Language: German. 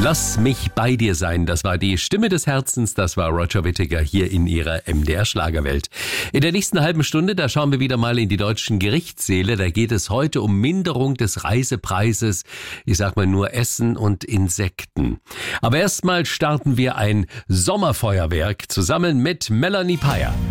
Lass mich bei dir sein, das war die Stimme des Herzens, das war Roger Whittaker hier in ihrer MDR-Schlagerwelt. In der nächsten halben Stunde, da schauen wir wieder mal in die deutschen Gerichtssäle, da geht es heute um Minderung des Reisepreises, ich sag mal nur Essen und Insekten. Aber erstmal starten wir ein Sommerfeuerwerk zusammen mit Melanie Peyer.